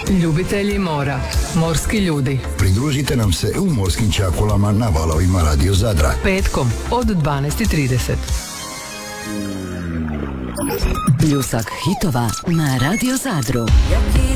Ljubitelji mora, morski ljudi. Pridružite nam se u morskim čakulama na valovima Radio Zadra. Petkom od 12:30. Pljusak hitova na Radio Zadru.